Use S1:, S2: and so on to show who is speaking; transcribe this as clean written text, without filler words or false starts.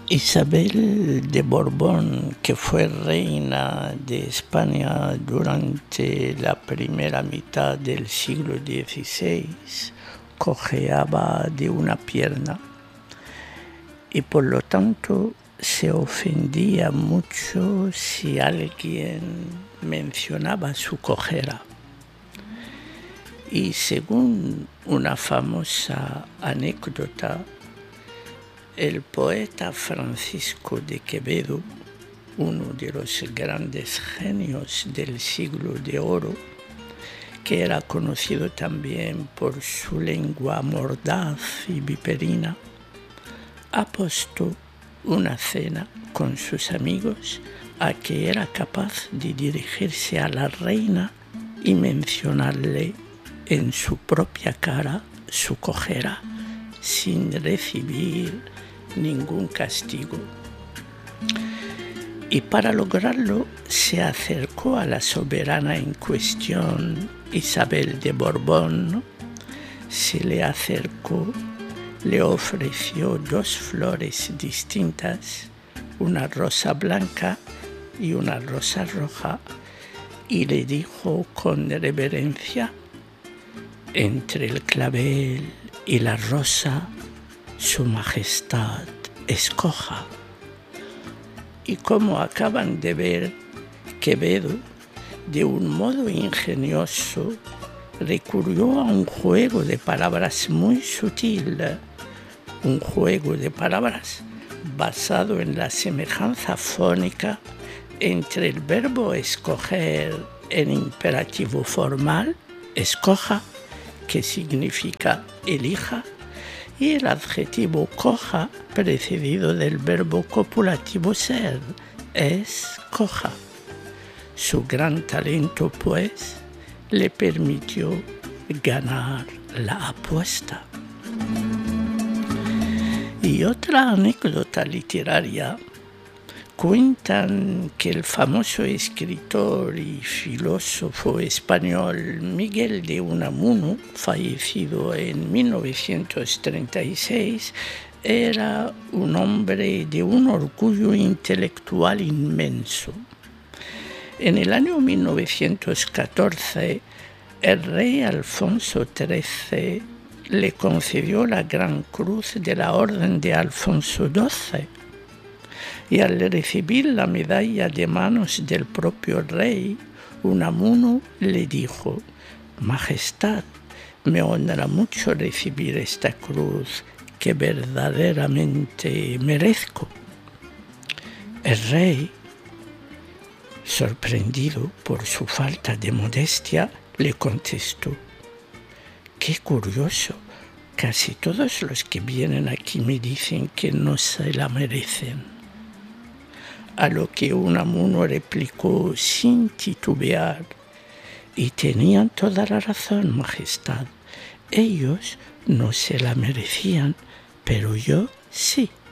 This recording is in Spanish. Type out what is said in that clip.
S1: Isabel de Borbón, que fue reina de España durante la primera mitad del siglo XVI, cojeaba de una pierna y por lo tanto se ofendía mucho si alguien mencionaba su cojera. Y según una famosa anécdota, el poeta Francisco de Quevedo, uno de los grandes genios del siglo de oro, que era conocido también por su lengua mordaz y viperina, apostó una cena con sus amigos a que era capaz de dirigirse a la reina y mencionarle en su propia cara su cojera, sin recibir ningún castigo. Y para lograrlo se acercó a la soberana en cuestión, Isabel de Borbón, se le acercó, le ofreció 2 flores distintas, una rosa blanca y una rosa roja, y le dijo con reverencia: entre el clavel y la rosa, Su Majestad escoja. Y como acaban de ver, Quevedo, de un modo ingenioso, recurrió a un juego de palabras muy sutil, un juego de palabras basado en la semejanza fónica entre el verbo escoger en imperativo formal, escoja, que significa elija, y el adjetivo coja, precedido del verbo copulativo ser, escoja. Su gran talento, pues, le permitió ganar la apuesta. Y otra anécdota literaria: cuentan que el famoso escritor y filósofo español Miguel de Unamuno, fallecido en 1936, era un hombre de un orgullo intelectual inmenso. En el año 1914, el rey Alfonso XIII le concedió la Gran Cruz de la Orden de Alfonso XII. Y al recibir la medalla de manos del propio rey, Unamuno le dijo: Majestad, me honra mucho recibir esta cruz que verdaderamente merezco. El rey, sorprendido por su falta de modestia, le contestó: qué curioso, casi todos los que vienen aquí me dicen que no se la merecen. A lo que Unamuno replicó sin titubear: y tenían toda la razón, Majestad. Ellos no se la merecían, pero yo sí.